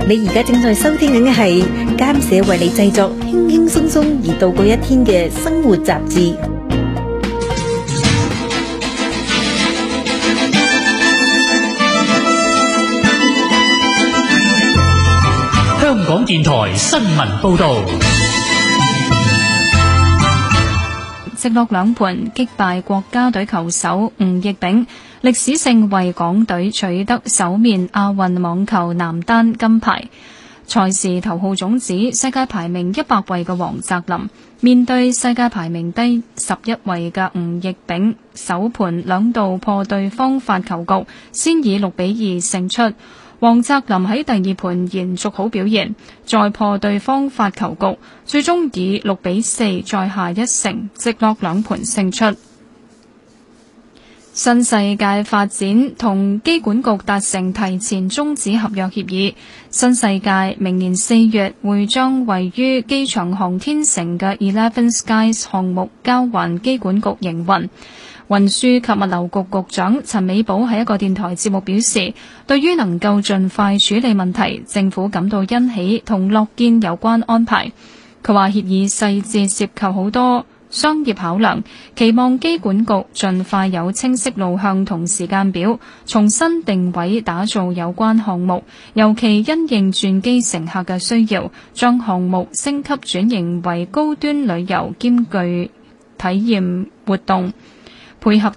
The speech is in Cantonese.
你而家正在收聽緊嘅係監社為你製作輕輕鬆鬆而度過一天嘅生活雜誌。 香港電台新聞報道。 直落兩盤擊敗國家隊球手吳亦昺，歷史性為港隊取得首面亞運網球男單金牌。賽事頭號種子世界排名100位嘅黃澤林，面對世界排名第11位嘅吳亦昺，首盤兩度破對方發球局，先以6-2勝出。黃澤林喺第二盤延續好表現，再破對方發球局，最終以6-4再下一城，直落兩盤勝出。新世界發展同機管局達成提前終止合約協議，新世界明年4月會將位於機場航天城嘅 Eleven Skies 項目交還機管局營運。運輸及物流局局長陳美寶喺一個電台節目表示，對於能夠盡快處理問題，政府感到欣喜同樂見有關安排。佢話協議細節涉及好多商業考量，期望機管局盡快有清晰路向同時間表，重新定位打造有關項目，尤其因應轉機乘客嘅需要，將項目升級轉型為高端旅遊兼具體驗活動，配合